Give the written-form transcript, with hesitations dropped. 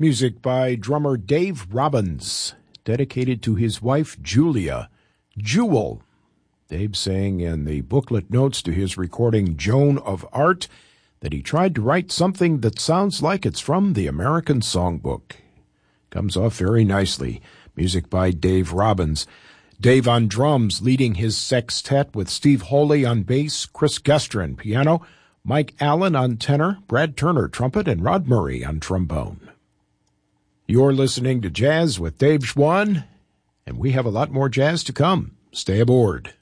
Music by drummer Dave Robbins, dedicated to his wife Julia. Jewel. Dave saying in the booklet notes to his recording Joan of Art that he tried to write something that sounds like it's from the American Songbook. Comes off very nicely. Music by Dave Robbins. Dave on drums, leading his sextet with Steve Holy on bass, Chris Gestrin piano, Mike Allen on tenor, Brad Turner trumpet, and Rod Murray on trombone. You're listening to Jazz with Dave Schwann, and we have a lot more jazz to come. Stay aboard.